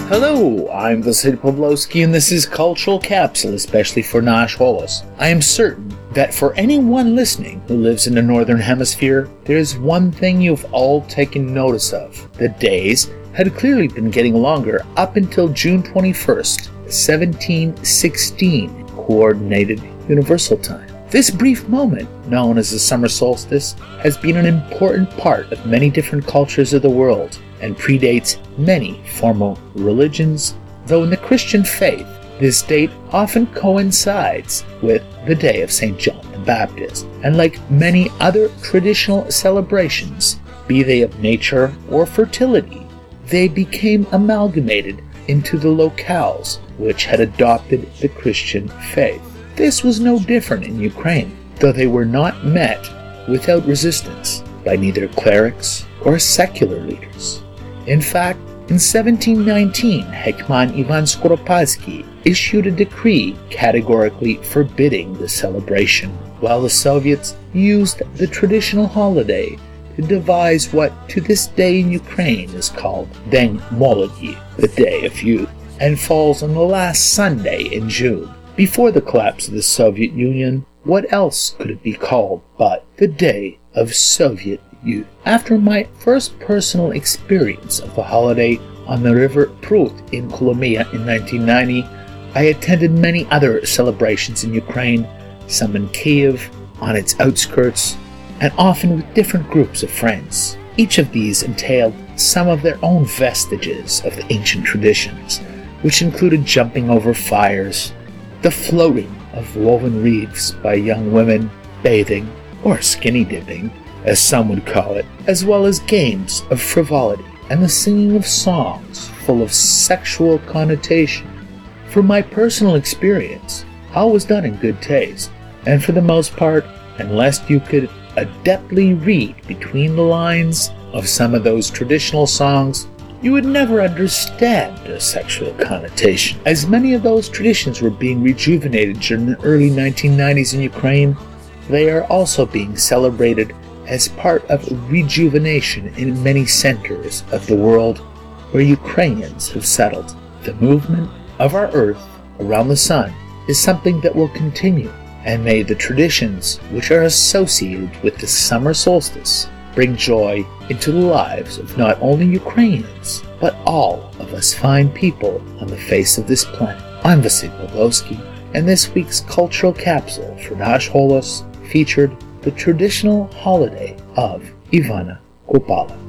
Hello, I'm Vasily Pavlovsky, and this is Cultural Capsule, especially for Nash Holos. I am certain that for anyone listening who lives in the Northern Hemisphere, there is one thing you've all taken notice of. The days had clearly been getting longer up until June 21st, 1716, Coordinated Universal Time. This brief moment, known as the summer solstice, has been an important part of many different cultures of the world, and predates many formal religions, though in the Christian faith, this date often coincides with the day of St. John the Baptist, and like many other traditional celebrations, be they of nature or fertility, they became amalgamated into the locales which had adopted the Christian faith. This was no different in Ukraine, though they were not met without resistance by neither clerics or secular leaders. In fact, in 1719, Hetman Ivan Skoropadsky issued a decree categorically forbidding the celebration, while the Soviets used the traditional holiday to devise what to this day in Ukraine is called Den Molodi, the Day of Youth, and falls on the last Sunday in June. Before the collapse of the Soviet Union, what else could it be called but the Day of Soviet Youth? After my first personal experience of the holiday on the river Prut in Kolomia in 1990, I attended many other celebrations in Ukraine, some in Kiev, on its outskirts, and often with different groups of friends. Each of these entailed some of their own vestiges of the ancient traditions, which included jumping over fires, the floating of woven wreaths by young women, bathing, or skinny dipping, as some would call it, as well as games of frivolity and the singing of songs full of sexual connotation. From my personal experience, all was done in good taste, and for the most part, unless you could adeptly read between the lines of some of those traditional songs, you would never understand the sexual connotation. As many of those traditions were being rejuvenated during the early 1990s in Ukraine, they are also being celebrated as part of rejuvenation in many centers of the world where Ukrainians have settled. The movement of our Earth around the Sun is something that will continue, and may the traditions which are associated with the summer solstice bring joy into the lives of not only Ukrainians, but all of us fine people on the face of this planet. I'm Vasily Pavlovsky, and this week's Cultural Capsule for Nash Holos featured the traditional holiday of Ivana Kupala.